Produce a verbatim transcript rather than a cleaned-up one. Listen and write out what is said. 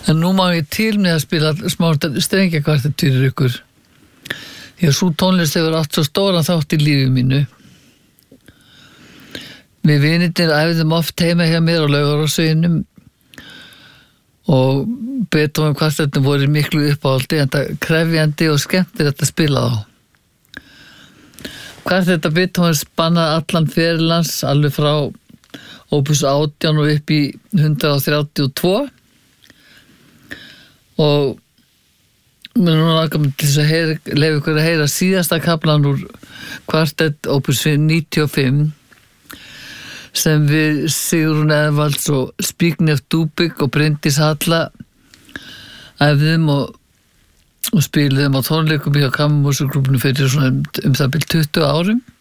En nú má ég til með að spila smá strengjakvartett fyrir ykkur. Því að sú tónlist hefur átt svo stóran þátt í lífi mínu. Við vinirnir æfðum oft heima hjá mér á Laugarársveginum og Beethoven kvartettin voru miklu uppáhaldi en það krefjandi og skemmtilegt að spila þá. Kvartetta Beethoven spannaði allan ferilans alveg frá opus átján og upp í hundrað þrjátíu og tvö og mér er nú langar til þess að heyra, leyfa ykkur að heyra síðasta kaflan úr kvartett opus níutíu og fimm sem við Sigrún Eðvalds og Zbigniew Dubik og Bryndís Halla æfðum og, og spiliðum á tónleikum hjá Kammermúsíkklúbbnum fyrir svona um, um það bil tuttugu árum.